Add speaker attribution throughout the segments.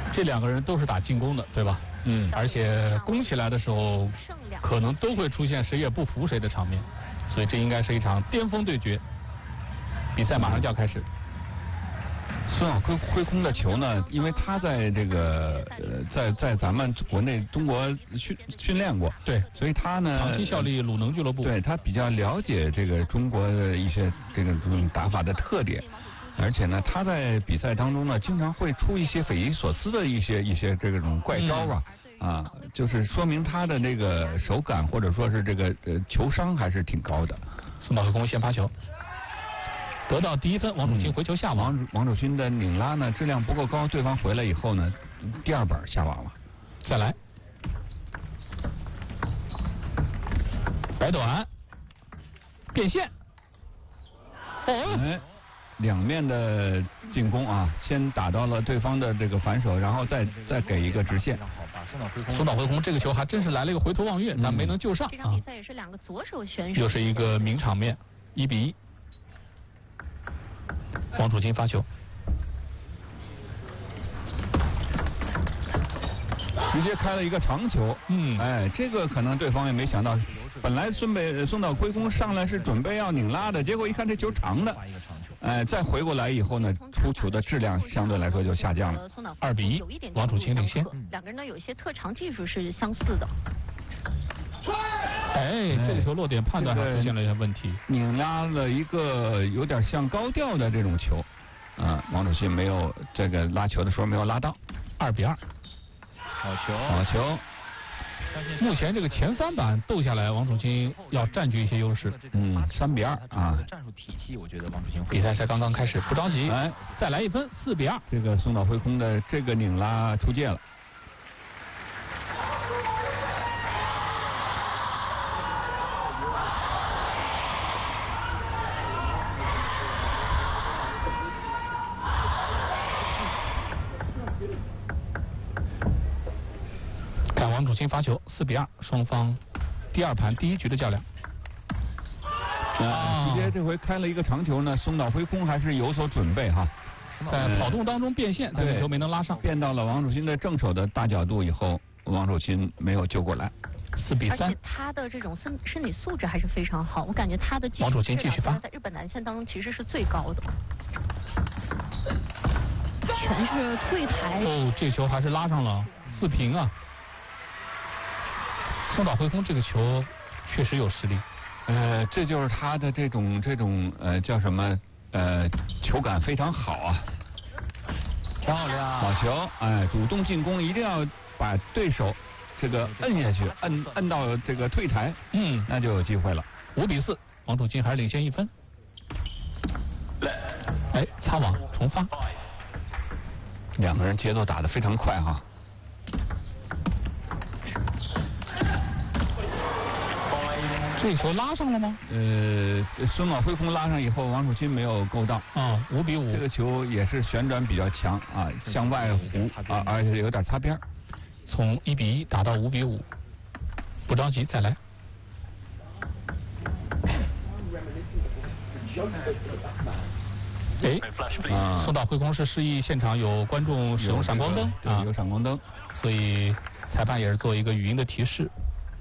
Speaker 1: 这两个人都是打进攻的，对吧？而且攻起来的时候，可能都会出现谁也不服谁的场面，所以这应该是一场巅峰对决。比赛马上就要开始。
Speaker 2: 孙晓辉空的球呢，因为他在这个在咱们国内中国训练过，
Speaker 1: 对，
Speaker 2: 所以他呢
Speaker 1: 长期效力鲁能俱乐部，
Speaker 2: 对他比较了解这个中国的一些这种打法的特点，而且呢，他在比赛当中呢，经常会出一些匪夷所思的一些这种怪招吧。就是说明他的这个手感或者说是这个球商还是挺高的。
Speaker 1: 孙晓辉空先发球。得到第1分，王楚钦回球下网。
Speaker 2: 王楚钦的拧拉呢质量不够高，对方回来以后呢，第2板下网了。
Speaker 1: 再来，摆短，变线。
Speaker 2: 两面的进攻啊，先打到了对方的这个反手，然后再给一个直线。
Speaker 1: 松岛辉空这个球还真是来了一个回头望月，但没能救上。
Speaker 3: 这场比赛也是2个左手选手。
Speaker 1: 又是一个名场面，1比1。王楚钦发球，
Speaker 2: 直接开了一个长球。这个可能对方也没想到，本来松岛辉空上来是准备要拧拉的，结果一看这球长的，再回过来以后呢，出球的质量相对来说就下降了。
Speaker 1: 2比1，王楚钦领先。
Speaker 3: 两个人呢有一些特长技术是相似的。
Speaker 1: 这个球落点判断还出现了一些问题，
Speaker 2: 拧拉了一个有点像高调的这种球，王楚钦没有这个拉球的时候没有拉到。
Speaker 1: 2比2，
Speaker 2: 好球。
Speaker 1: 目前这个前3板斗下来，王楚钦要占据一些优势。
Speaker 2: 3比2啊。
Speaker 4: 战术体系，我觉得王楚钦
Speaker 1: 比赛才刚刚开始，不着急，再来1分，4比2。
Speaker 2: 这个松岛辉空的这个拧拉出界了。
Speaker 1: 王楚钦发球，4比2，双方第2盘第1局的较量。
Speaker 2: 直接这回开了一个长球呢，松岛辉空还是有所准备哈，
Speaker 1: 在跑动当中变线，但这球没能拉上，
Speaker 2: 变到了王楚钦的正手的大角度以后，王楚钦没有救过来。
Speaker 1: 4比3。
Speaker 3: 而且他的这种身体素质还是非常好，我感觉他的技术
Speaker 1: 王楚钦继续发，
Speaker 3: 在日本男线当中其实是最高的。全是退台。
Speaker 1: 这球还是拉上了，4平啊。松岛辉空这个球确实有实力，
Speaker 2: 这就是他的这种叫什么球感非常好啊，
Speaker 4: 漂亮，
Speaker 2: 好球，主动进攻一定要把对手这个摁下去，摁到这个退台，那就有机会了。
Speaker 1: 5比4，王楚钦还是领先1分。擦网重发，
Speaker 2: 两个人节奏打得非常快哈。
Speaker 1: 这球拉上了吗？
Speaker 2: 孙岛辉空拉上以后，王楚钦没有够到。
Speaker 1: 5比5。
Speaker 2: 这个球也是旋转比较强啊，向外弧啊，而且有点擦边。
Speaker 1: 从1比1打到5比5，不着急，再来。松岛辉空是示意现场有观众使用闪光灯
Speaker 2: 啊，有闪光灯，
Speaker 1: 所以裁判也是做一个语音的提示。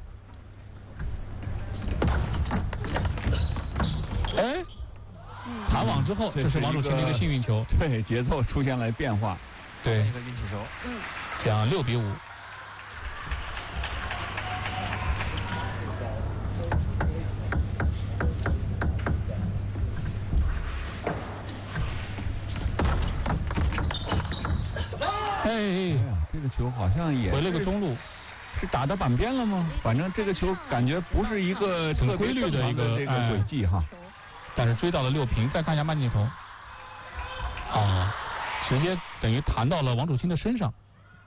Speaker 1: 弹网之后，这是王楚钦的一个幸运球，
Speaker 2: 对，节奏出现了变化，
Speaker 1: 对，
Speaker 4: 一个运气球，
Speaker 1: 这样6比5。
Speaker 2: 这个球好像也
Speaker 1: 回了个中路，
Speaker 2: 是打到板边了吗？反正这个球感觉不是一个特别
Speaker 1: 规律的一个
Speaker 2: 这个轨迹哈。
Speaker 1: 但是追到了6平，再看一下慢镜头，直接等于弹到了王楚钦的身上，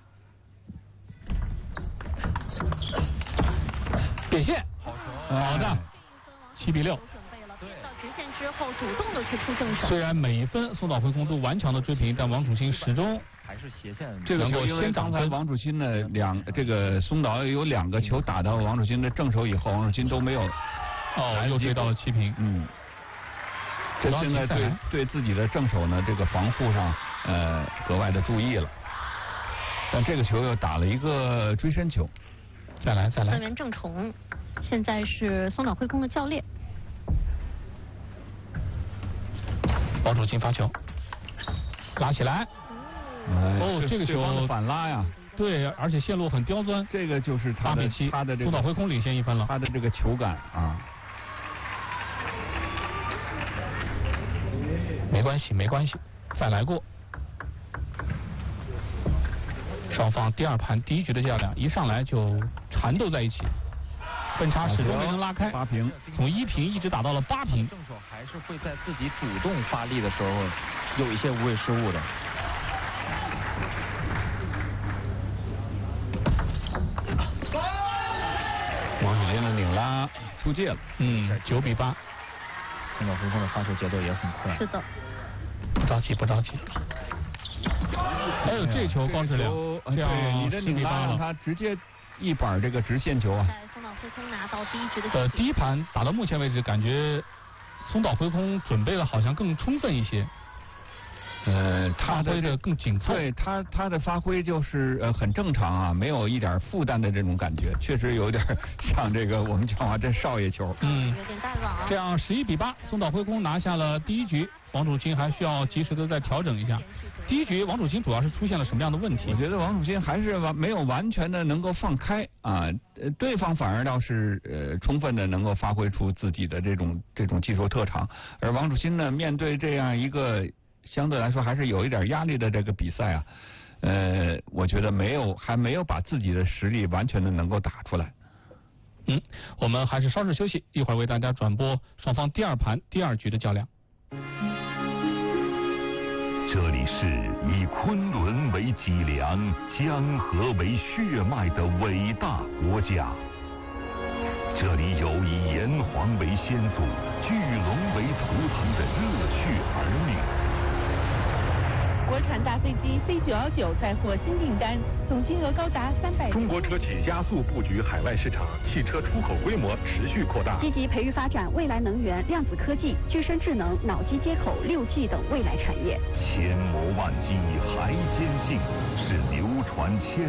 Speaker 1: 变线，好的，7比6。
Speaker 3: 到直线之后，主动的去出正手。
Speaker 1: 虽然每一分松岛辉空都顽强的追平，但王楚钦始终
Speaker 4: 还是斜线。
Speaker 2: 这个球因为刚才王楚钦的这个松岛有2个球打到王楚钦的正手以后，王楚钦都没有，
Speaker 1: 又追到了7平。
Speaker 2: 这现在对自己的正手呢这个防护上格外的注意了。 但这个球又打了一个追身球。
Speaker 1: 再来。
Speaker 3: 队员郑崇，现在是松岛辉空的教练。
Speaker 1: 王楚钦发球，拉起来。
Speaker 2: 哦，
Speaker 1: 这个球
Speaker 2: 反拉呀。
Speaker 1: 对，而且线路很刁钻。
Speaker 2: 这个就是他的这个
Speaker 1: 松岛辉空领先1分了。
Speaker 2: 他的这个球感啊。
Speaker 1: 没关系，再来过。双方第2盘第1局的较量，一上来就缠斗在一起，分差始终没能拉开
Speaker 2: ，8平，
Speaker 1: 从1平一直打到了8平。
Speaker 4: 正手还是会在自己主动发力的时候有一些无谓失误的。
Speaker 2: 王楚钦的拧拉出界了
Speaker 1: ，9比8。
Speaker 4: 松岛辉空的发球节奏也很快。
Speaker 3: 是的。
Speaker 1: 不着急。还有这球高质量，这样
Speaker 2: 你的拧拉让他直接一板这个直线球啊。
Speaker 3: 在松岛辉空拿到第1局的
Speaker 1: 第1盘打到目前为止，感觉松岛辉空准备的好像更充分一些。他挥的更紧凑。
Speaker 2: 对他的发挥就是很正常啊，没有一点负担的这种感觉，确实有点像这个我们讲话这少爷球。
Speaker 3: 有点大软。
Speaker 1: 这样11比8，松岛辉空拿下了第1局，王楚钦还需要及时的再调整一下。第1局王楚钦主要是出现了什么样的问题？
Speaker 2: 我觉得王楚钦还是没有完全的能够放开啊，对方反而倒是充分的能够发挥出自己的这种技术特长，而王楚钦呢，面对这样一个相对来说还是有一点压力的这个比赛啊，我觉得还没有把自己的实力完全的能够打出来。
Speaker 1: 我们还是稍事休息，一会儿为大家转播双方第2盘第2局的较量。
Speaker 5: 这里是以昆仑为脊梁、江河为血脉的伟大国家。这里有以炎黄为先祖、巨龙为图腾的热血儿女。
Speaker 6: 国产大飞机C919再获新订单，总金额高达300。
Speaker 7: 中国车企加速布局海外市场，汽车出口规模持续扩大，
Speaker 8: 积极培育发展未来能源、量子科技、具身智能、脑机接口、6G 等未来产业。
Speaker 5: 千磨万击还坚信，是流传千